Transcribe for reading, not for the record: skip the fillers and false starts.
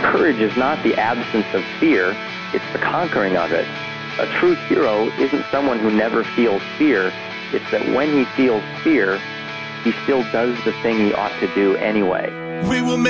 Courage is not the absence of fear, it's the conquering of it. A true hero isn't someone who never feels fear, it's that when he feels fear, he still does the thing he ought to do anyway. We will make